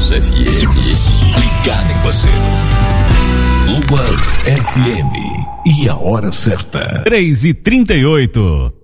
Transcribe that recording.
Lobas FM. Ligado em você. Lobas FM. E a hora certa. 3h38.